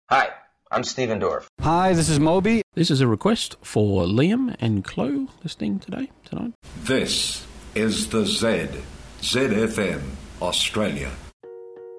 Hi, I'm Steven Dorff. Hi, this is Moby. This is a request for Liam and Chloe listening tonight. This is the ZFM Australia.